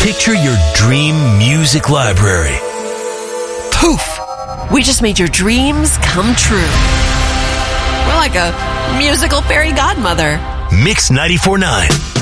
Picture your dream music library. Poof! We just made your dreams come true. We're like a musical fairy godmother. Mix 94.9.